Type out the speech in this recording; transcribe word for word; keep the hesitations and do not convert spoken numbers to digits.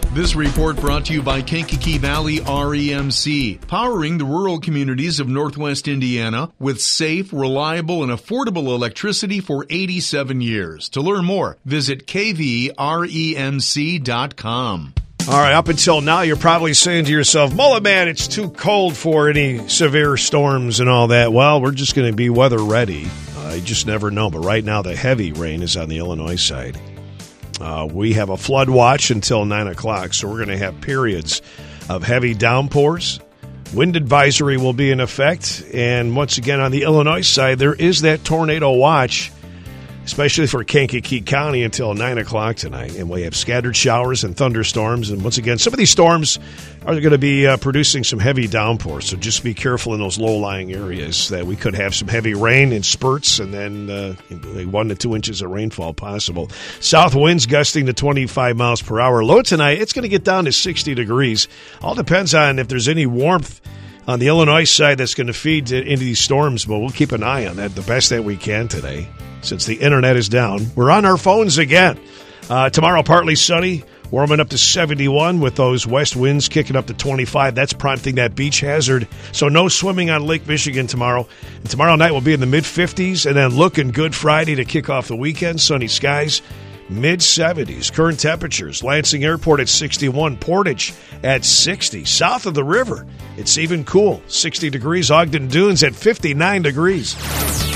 This report brought to you by Kankakee Valley R E M C, powering the rural communities of Northwest Indiana with safe, reliable, and affordable electricity for eighty-seven years. To learn more, visit k v r e m c dot com. All right, up until now, you're probably saying to yourself, Mullet Man, it's too cold for any severe storms and all that. Well, we're just going to be weather ready. Uh, you just never know. But right now, the heavy rain is on the Illinois side. Uh, we have a flood watch until nine o'clock, so we're going to have periods of heavy downpours. Wind advisory will be in effect. And once again, on the Illinois side, there is that tornado watch, especially for Kankakee County until nine o'clock tonight. And we have scattered showers and thunderstorms. And once again, some of these storms are going to be uh, producing some heavy downpours. So just be careful in those low-lying areas that we could have some heavy rain in spurts and then uh, one to two inches of rainfall possible. South winds gusting to twenty-five miles per hour. Low tonight, it's going to get down to sixty degrees. All depends on if there's any warmth on the Illinois side that's going to feed into these storms, but we'll keep an eye on that the best that we can today. Since the internet is down, we're on our phones again. Uh, tomorrow, partly sunny, warming up to seventy-one with those west winds kicking up to twenty-five. That's prompting that beach hazard. So no swimming on Lake Michigan tomorrow. And tomorrow night will be in the mid-fifties, and then looking good Friday to kick off the weekend. Sunny skies, mid-seventies. Current temperatures, Lansing Airport at sixty-one, Portage at sixty. South of the river, it's even cool, sixty degrees. Ogden Dunes at fifty-nine degrees.